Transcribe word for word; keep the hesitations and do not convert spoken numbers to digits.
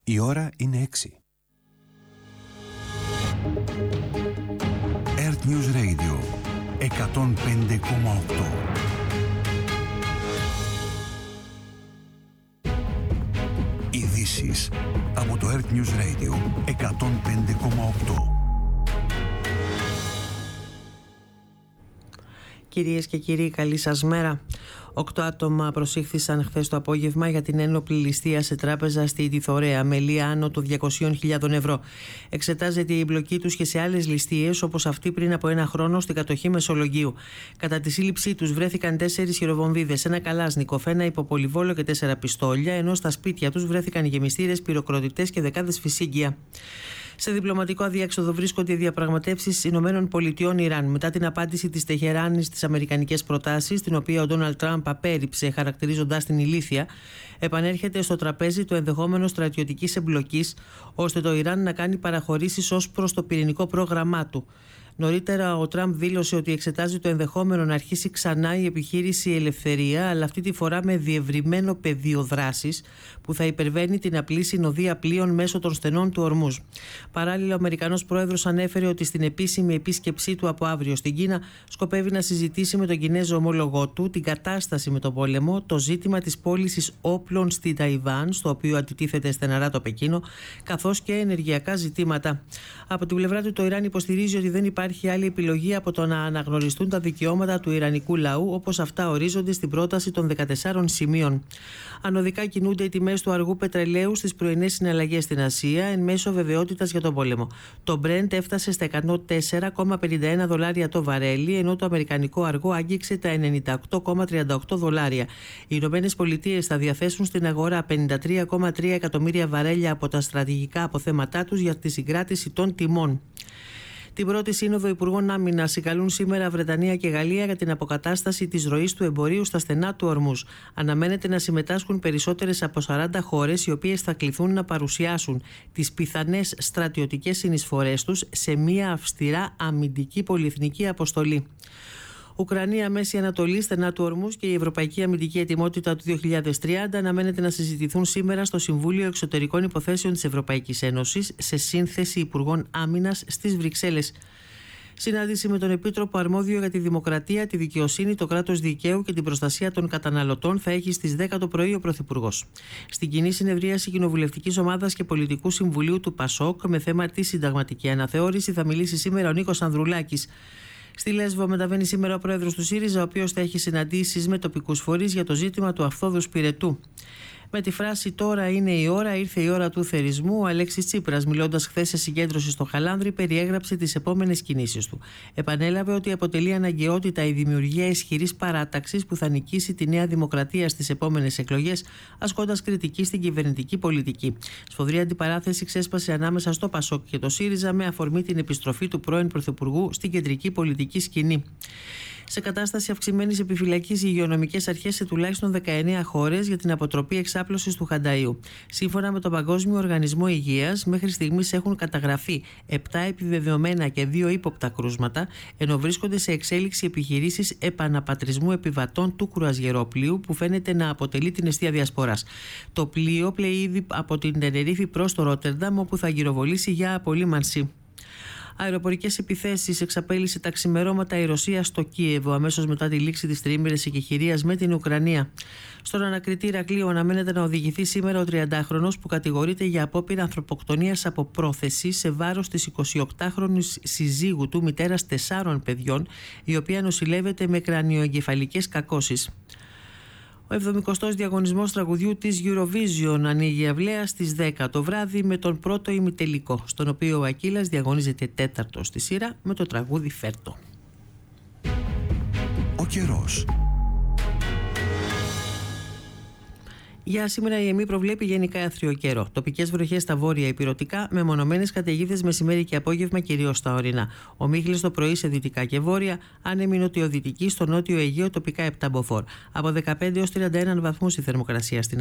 Η ώρα είναι έξι. Earth News Radio εκατόν πέντε κόμμα οκτώ. Ειδήσεις από το Earth News Radio εκατόν πέντε κόμμα οκτώ. Κυρίες και κύριοι, καλή σας μέρα. Οκτώ άτομα προσήχθησαν χθες το απόγευμα για την ένοπλη ληστεία σε τράπεζα στη Τιθωρέα, με λία άνω των διακοσίων χιλιάδων ευρώ. Εξετάζεται η εμπλοκή τους και σε άλλες ληστείες, όπως αυτή πριν από ένα χρόνο στην κατοχή Μεσολογγίου. Κατά τη σύλληψή τους βρέθηκαν τέσσερις χειροβομβίδες, ένα καλάσνικοφ, ένα υποπολιβόλο και τέσσερα πιστόλια, ενώ στα σπίτια τους βρέθηκαν γεμιστήρες, πυροκροτητές και δεκάδες φυσίγγια. Σε διπλωματικό αδιέξοδο βρίσκονται οι διαπραγματεύσεις Ηνωμένων Πολιτειών Ιράν μετά την απάντηση της Τεχεράνης στις αμερικανικές προτάσεις, την οποία ο Ντόναλντ Τραμπ απέρριψε χαρακτηρίζοντας την ηλίθια. Επανέρχεται στο τραπέζι το ενδεχόμενο στρατιωτικής εμπλοκής, ώστε το Ιράν να κάνει παραχωρήσεις ως προς το πυρηνικό πρόγραμμά του. Νωρίτερα, ο Τραμπ δήλωσε ότι εξετάζει το ενδεχόμενο να αρχίσει ξανά η επιχείρηση Ελευθερία, αλλά αυτή τη φορά με διευρυμένο πεδίο δράσης που θα υπερβαίνει την απλή συνοδεία πλοίων μέσω των στενών του Ορμούζ. Παράλληλα, ο Αμερικανός πρόεδρος ανέφερε ότι στην επίσημη επίσκεψή του από αύριο στην Κίνα σκοπεύει να συζητήσει με τον Κινέζο ομόλογό του την κατάσταση με τον πόλεμο, το ζήτημα της πώλησης όπλων στη Ταϊβάν, στο οποίο αντιτίθεται στεναρά το Πεκίνο, καθώς και ενεργειακά ζητήματα. Από την πλευρά του, το Ιράν υποστηρίζει ότι δεν υπάρχει Υπάρχει άλλη επιλογή από το να αναγνωριστούν τα δικαιώματα του ιρανικού λαού, όπως αυτά ορίζονται στην πρόταση των δεκατεσσάρων σημείων. Ανωδικά κινούνται οι τιμές του αργού πετρελαίου στις πρωινές συναλλαγές στην Ασία, εν μέσω βεβαιότητας για τον πόλεμο. Το Brent έφτασε στα εκατόν τέσσερα κόμμα πενήντα ένα δολάρια το βαρέλι, ενώ το αμερικανικό αργό άγγιξε τα ενενήντα οκτώ κόμμα τριάντα οκτώ δολάρια. Οι Ηνωμένες Πολιτείες θα διαθέσουν στην αγορά πενήντα τρία κόμμα τρία εκατομμύρια βαρέλια από τα στρατηγικά αποθέματά τους για τη συγκράτηση των τιμών. Την πρώτη σύνοδο Υπουργών Άμυνας συγκαλούν σήμερα Βρετανία και Γαλλία για την αποκατάσταση της ροής του εμπορίου στα στενά του Ορμούζ. Αναμένεται να συμμετάσχουν περισσότερες από σαράντα χώρες, οι οποίες θα κληθούν να παρουσιάσουν τις πιθανές στρατιωτικές συνεισφορές τους σε μια αυστηρά αμυντική πολυεθνική αποστολή. Ουκρανία, Μέση Ανατολή, στενά του Ορμούζ και η Ευρωπαϊκή Αμυντική Ετοιμότητα του δύο χιλιάδες τριάντα αναμένεται να συζητηθούν σήμερα στο Συμβούλιο Εξωτερικών Υποθέσεων της Ευρωπαϊκής Ένωσης σε σύνθεση Υπουργών Άμυνας στις Βρυξέλλες. Συνάντηση με τον Επίτροπο Αρμόδιο για τη Δημοκρατία, τη Δικαιοσύνη, το κράτος δικαίου και την προστασία των καταναλωτών θα έχει στις δέκα το πρωί ο Πρωθυπουργός. Στην κοινή συνεδρίαση Κοινοβουλευτικής Ομάδας και Πολιτικού Συμβουλίου του ΠΑΣΟΚ με θέμα τη συνταγματική αναθεώρηση θα μιλήσει σήμερα ο Νίκος Ανδρουλάκης. Στη Λέσβο μεταβαίνει σήμερα ο πρόεδρος του ΣΥΡΙΖΑ, ο οποίος θα έχει συναντήσεις με τοπικούς φορείς για το ζήτημα του Αυθόδου Σπυρετού. Με τη φράση «Τώρα είναι η ώρα, ήρθε η ώρα του θερισμού», ο Αλέξης Τσίπρας, μιλώντας χθες σε συγκέντρωση στο Χαλάνδρη, περιέγραψε τις επόμενες κινήσεις του. Επανέλαβε ότι αποτελεί αναγκαιότητα η δημιουργία ισχυρής παράταξης που θα νικήσει τη Νέα Δημοκρατία στις επόμενες εκλογές, ασκώντας κριτική στην κυβερνητική πολιτική. Σφοδρή αντιπαράθεση ξέσπασε ανάμεσα στο ΠΑΣΟΚ και το ΣΥΡΙΖΑ με αφορμή την επιστροφή του πρώην Πρωθυπουργού στην κεντρική πολιτική σκηνή. Σε κατάσταση αυξημένης επιφυλακής οι υγειονομικές αρχές σε τουλάχιστον δεκαεννέα χώρες για την αποτροπή εξάπλωσης του χανταΐου. Σύμφωνα με τον Παγκόσμιο Οργανισμό Υγείας, μέχρι στιγμής έχουν καταγραφεί επτά επιβεβαιωμένα και δύο ύποπτα κρούσματα, ενώ βρίσκονται σε εξέλιξη επιχειρήσεις επαναπατρισμού επιβατών του κρουαζιερόπλοιου, που φαίνεται να αποτελεί την εστία διασποράς. Το πλοίο πλέει ήδη από την Τενερίφη προς το Ρότερνταμ, όπου θα γυροβολήσει για απολύμανση. Αεροπορικές επιθέσεις εξαπέλυσε τα ξημερώματα η Ρωσία στο Κίεβο, αμέσως μετά τη λήξη της τριήμερης εκεχηρίας με την Ουκρανία. Στον ανακριτή Ηρακλείου αναμένεται να οδηγηθεί σήμερα ο τριαντάχρονος που κατηγορείται για απόπειρα ανθρωποκτονίας από πρόθεση σε βάρος της εικοσιοκτάχρονης συζύγου του, μητέρας τεσσάρων παιδιών, η οποία νοσηλεύεται με κρανιοεγκεφαλικές κακώσεις. Ο εβδομηκοστός διαγωνισμός τραγουδιού της Eurovision ανοίγει αυλαία στις δέκα το βράδυ με τον πρώτο ημιτελικό, στον οποίο ο Ακύλας διαγωνίζεται τέταρτος στη σειρά με το τραγούδι «Φέρτο». Ο καιρός. Για σήμερα η ΕΜΗ προβλέπει γενικά άθριο καιρό. Τοπικές βροχές στα βόρεια ηπειρωτικά, με μονομένες καταιγίδες μεσημέρι και απόγευμα κυρίως στα ορεινά. Ομίχλες το πρωί σε δυτικά και βόρεια, άνεμη νοτιοδυτική στο νότιο Αιγαίο, τοπικά επτά μποφόρ. Από δεκαπέντε έως τριάντα ένα βαθμούς η θερμοκρασία στην